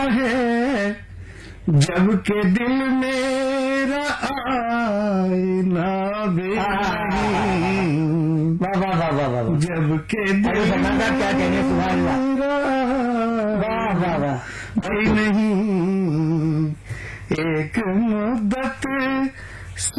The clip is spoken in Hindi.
है जब के दिल मेरा आईना भी नहीं, वाह वाह वाह वाह वाह, जब के दिल क्या कहने, सुभान अल्लाह, वाह वाह वाह, भी नहीं। एक मुद्दत